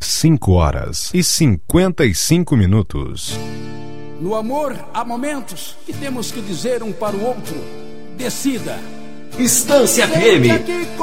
5h55. No amor, há momentos que temos que dizer um para o outro: decida. Estância FM.